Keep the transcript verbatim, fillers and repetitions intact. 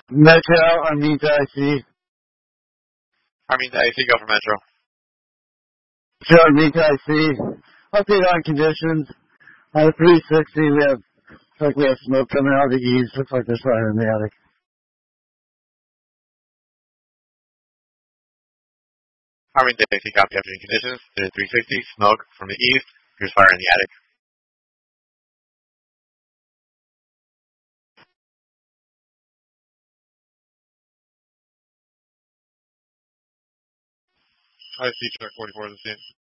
Metro, Armenta I C. Armenta I C, go for Metro. Metro, Armenta I C. Update on conditions. On the three sixty, we have, looks like we have smoke coming out of the east. Looks like there's fire in the attic. Armenta I C, copy updating conditions. There's three sixty, smoke from the east. Here's fire in the attic. I see truck forty-four in the scene.